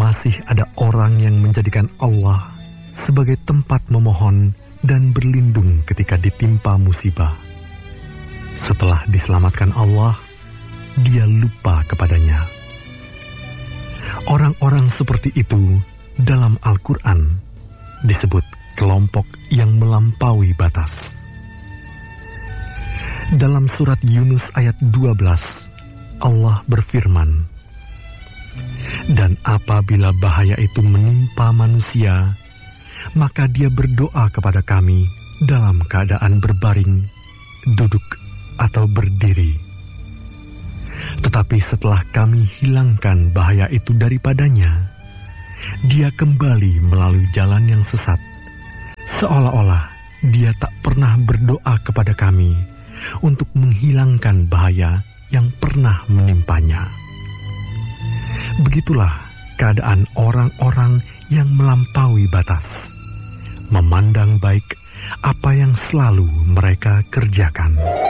masih ada orang yang menjadikan Allah sebagai tempat memohon dan berlindung ketika ditimpa musibah. Setelah diselamatkan Allah, dia lupa kepadanya. Orang-orang seperti itu dalam Al-Quran disebut kelompok yang melampaui batas. Dalam surat Yunus ayat 12, Allah berfirman, "Dan apabila bahaya itu menimpa manusia, maka dia berdoa kepada kami dalam keadaan berbaring, duduk, atau berdiri. Tetapi setelah kami hilangkan bahaya itu daripadanya, dia kembali melalui jalan yang sesat, seolah-olah dia tak pernah berdoa kepada kami untuk menghilangkan bahaya yang pernah menimpanya." Begitulah keadaan orang-orang yang melampaui batas, memandang baik apa yang selalu mereka kerjakan.